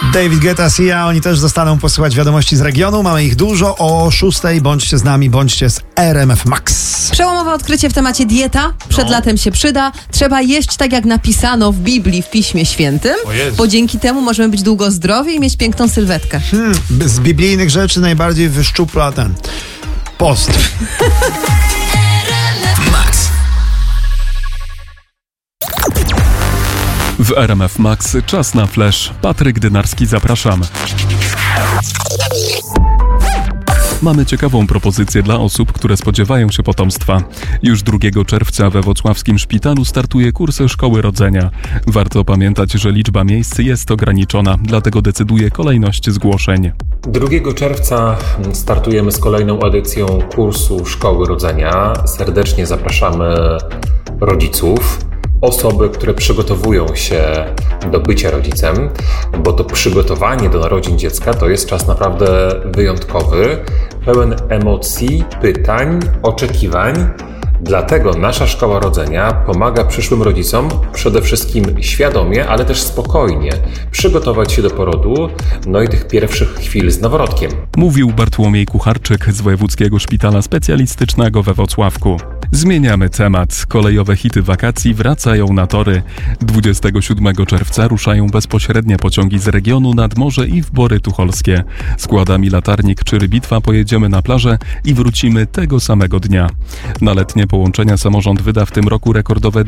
David Guetta, Sia, oni też zostaną posłuchać wiadomości z regionu. Mamy ich dużo. O 6:00 bądźcie z nami, bądźcie z RMF Max. Przełomowe odkrycie w temacie dieta. Przed latem się przyda. Trzeba jeść tak, jak napisano w Biblii, w Piśmie Świętym, bo dzięki temu możemy być długo zdrowi i mieć piękną sylwetkę. Z biblijnych rzeczy najbardziej wyszczupla ten post. Max. W RMF Max czas na flash. Patryk Dynarski, zapraszam. Mamy ciekawą propozycję dla osób, które spodziewają się potomstwa. Już 2 czerwca we wrocławskim szpitalu startuje kurs Szkoły Rodzenia. Warto pamiętać, że liczba miejsc jest ograniczona, dlatego decyduje kolejność zgłoszeń. 2 czerwca startujemy z kolejną edycją kursu Szkoły Rodzenia. Serdecznie zapraszamy rodziców, osoby, które przygotowują się do bycia rodzicem, bo to przygotowanie do narodzin dziecka to jest czas naprawdę wyjątkowy, pełen emocji, pytań, oczekiwań. Dlatego nasza Szkoła Rodzenia pomaga przyszłym rodzicom przede wszystkim świadomie, ale też spokojnie przygotować się do porodu, no i tych pierwszych chwil z noworodkiem. Mówił Bartłomiej Kucharczyk z Wojewódzkiego Szpitala Specjalistycznego we Wrocławku. Zmieniamy temat. Kolejowe hity wakacji wracają na tory. 27 czerwca ruszają bezpośrednie pociągi z regionu nad morze i w Bory Tucholskie. Składami Latarnik czy Rybitwa pojedziemy na plażę i wrócimy tego samego dnia. Na letnie połączenia samorząd wyda w tym roku rekordowe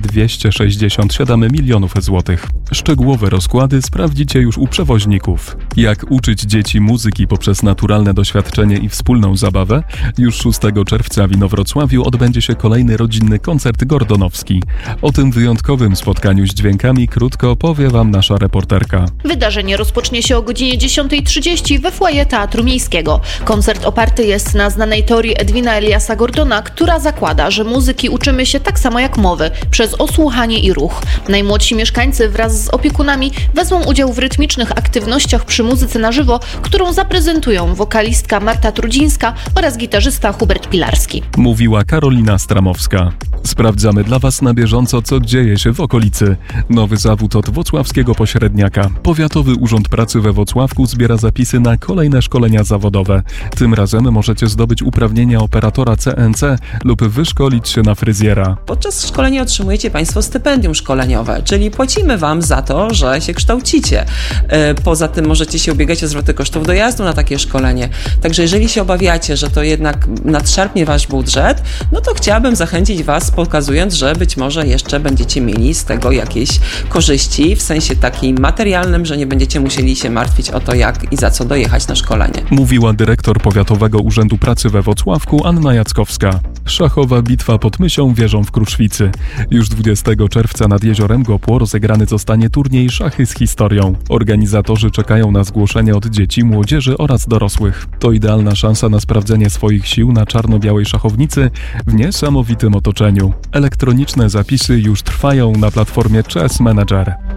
267 milionów złotych. Szczegółowe rozkłady sprawdzicie już u przewoźników. Jak uczyć dzieci muzyki poprzez naturalne doświadczenie i wspólną zabawę? Już 6 czerwca w Inowrocławiu odbędzie się kolejny rodzinny koncert gordonowski. O tym wyjątkowym spotkaniu z dźwiękami krótko opowie Wam nasza reporterka. Wydarzenie rozpocznie się o godzinie 10:30 we foyer Teatru Miejskiego. Koncert oparty jest na znanej teorii Edwina Eliasa Gordona, która zakłada, że muzyki uczymy się tak samo jak mowy, przez osłuchanie i ruch. Najmłodsi mieszkańcy wraz z opiekunami wezmą udział w rytmicznych aktywnościach przy muzyce na żywo, którą zaprezentują wokalistka Marta Trudzińska oraz gitarzysta Hubert Pilarski. Mówiła Karolina Stramowska. Sprawdzamy dla Was na bieżąco, co dzieje się w okolicy. Nowy zawód od włocławskiego pośredniaka. Powiatowy Urząd Pracy we Włocławku zbiera zapisy na kolejne szkolenia zawodowe. Tym razem możecie zdobyć uprawnienia operatora CNC lub wyszkolić się na fryzjera. Podczas szkolenia otrzymujecie Państwo stypendium szkoleniowe, czyli płacimy Wam za to, że się kształcicie. Poza tym możecie się ubiegać o zwroty kosztów dojazdu na takie szkolenie. Także jeżeli się obawiacie, że to jednak nadszarpnie Wasz budżet, no to chciałabym zachęcić Was, pokazując, że być może jeszcze będziecie mieli z tego jakieś korzyści, w sensie takim materialnym, że nie będziecie musieli się martwić o to, jak i za co dojechać na szkolenie. Mówiła dyrektor Powiatowego Urzędu Pracy we Wrocławku Anna Jackowska. Szachowa bitwa pod Mysią wieżą w Kruszwicy. Już 20 czerwca nad jeziorem Gopło rozegrany zostanie turniej Szachy z historią. Organizatorzy czekają na zgłoszenia od dzieci, młodzieży oraz dorosłych. To idealna szansa na sprawdzenie swoich sił na czarno-białej szachownicy w niesamowitym otoczeniu. Elektroniczne zapisy już trwają na platformie Chess Manager.